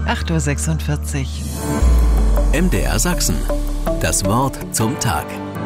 8:46 Uhr. MDR Sachsen. Das Wort zum Tag.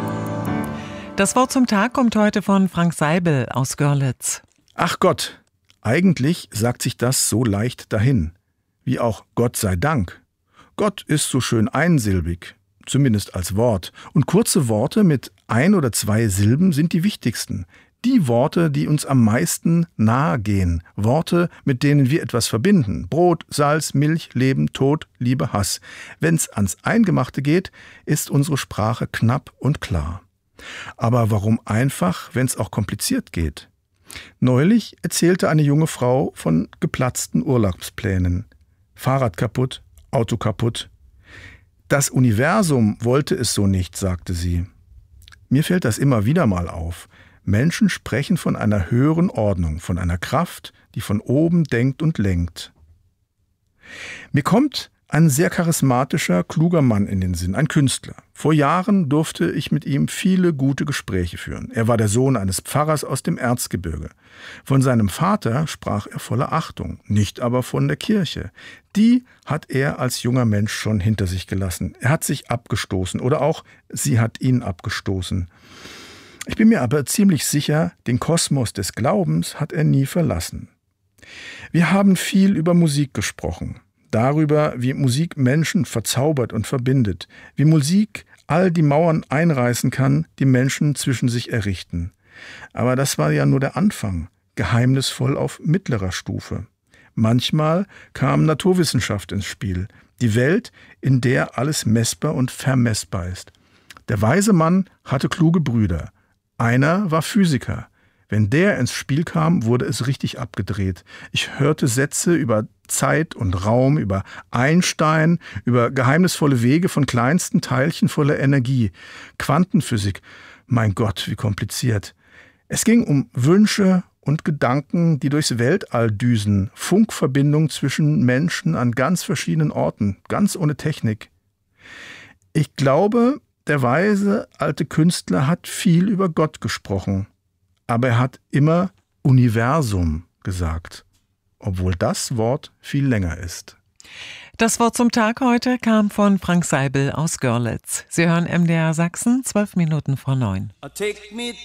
Das Wort zum Tag kommt heute von Frank Seibel aus Görlitz. Ach Gott, eigentlich sagt sich das so leicht dahin. Wie auch Gott sei Dank. Gott ist so schön einsilbig, zumindest als Wort. Und kurze Worte mit 1 oder 2 Silben sind die wichtigsten. Die Worte, die uns am meisten nahe gehen. Worte, mit denen wir etwas verbinden. Brot, Salz, Milch, Leben, Tod, Liebe, Hass. Wenn's ans Eingemachte geht, ist unsere Sprache knapp und klar. Aber warum einfach, wenn's auch kompliziert geht? Neulich erzählte eine junge Frau von geplatzten Urlaubsplänen. Fahrrad kaputt, Auto kaputt. Das Universum wollte es so nicht, sagte sie. Mir fällt das immer wieder mal auf. Menschen sprechen von einer höheren Ordnung, von einer Kraft, die von oben denkt und lenkt. Mir kommt ein sehr charismatischer, kluger Mann in den Sinn, ein Künstler. Vor Jahren durfte ich mit ihm viele gute Gespräche führen. Er war der Sohn eines Pfarrers aus dem Erzgebirge. Von seinem Vater sprach er voller Achtung, nicht aber von der Kirche. Die hat er als junger Mensch schon hinter sich gelassen. Er hat sich abgestoßen oder auch sie hat ihn abgestoßen. Ich bin mir aber ziemlich sicher, den Kosmos des Glaubens hat er nie verlassen. Wir haben viel über Musik gesprochen. Darüber, wie Musik Menschen verzaubert und verbindet, wie Musik all die Mauern einreißen kann, die Menschen zwischen sich errichten. Aber das war ja nur der Anfang, geheimnisvoll auf mittlerer Stufe. Manchmal kam Naturwissenschaft ins Spiel, die Welt, in der alles messbar und vermessbar ist. Der weise Mann hatte kluge Brüder. Einer war Physiker. Wenn der ins Spiel kam, wurde es richtig abgedreht. Ich hörte Sätze über Zeit und Raum, über Einstein, über geheimnisvolle Wege von kleinsten Teilchen voller Energie. Quantenphysik. Mein Gott, wie kompliziert. Es ging um Wünsche und Gedanken, die durchs Weltall düsen. Funkverbindung zwischen Menschen an ganz verschiedenen Orten, ganz ohne Technik. Ich glaube, der weise alte Künstler hat viel über Gott gesprochen. Aber er hat immer Universum gesagt, obwohl das Wort viel länger ist. Das Wort zum Tag heute kam von Frank Seibel aus Görlitz. Sie hören MDR Sachsen, 12 Minuten vor 9.